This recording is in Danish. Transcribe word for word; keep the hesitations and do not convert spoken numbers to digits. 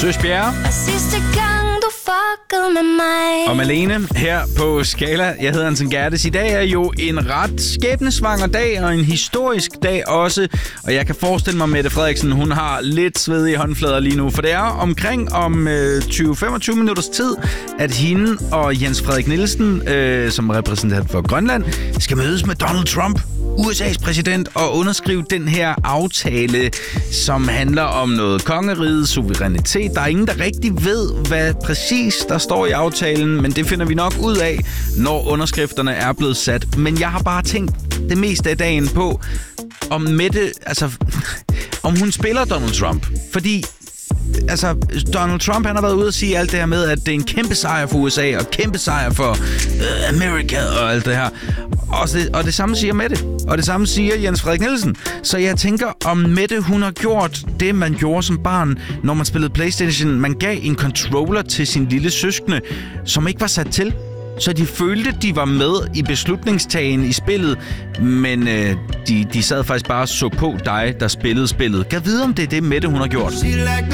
Søs Bjerre. Og sidste gang du fuckede med mig. Og Malene her på Skala. Jeg hedder Hansen Gerdes. I dag er jo en ret skæbnesvanger dag og en historisk dag også. Og jeg kan forestille mig, Mette Frederiksen, hun har lidt svedige håndflader lige nu. For det er omkring om øh, tyve til femogtyve minutters tid, at hende og Jens Frederik Nielsen, øh, som repræsentant for Grønland, skal mødes med Donald Trump, U S A's præsident, og underskrive den her aftale, som handler om noget kongeriget, suverænitet. Der er ingen, der rigtig ved, hvad præcis der står i aftalen, men det finder vi nok ud af, når underskrifterne er blevet sat. Men jeg har bare tænkt det meste af dagen på, om Mette, altså, om hun spiller Donald Trump. Fordi altså, Donald Trump, han har været ude og sige alt det her med, at det er en kæmpe sejr for U S A, og kæmpe sejr for uh, America og alt det her. Og det, og det samme siger Mette. Og det samme siger Jens Frederik Nielsen. Så jeg tænker, om Mette, hun har gjort det, man gjorde som barn, når man spillede PlayStation. Man gav en controller til sin lille søskende, som ikke var sat til. Så de følte, de var med i beslutningstagen i spillet, men øh, de, de sad faktisk bare og så på dig, der spillede spillet. Kan vide, om det er det, Mette, hun har gjort?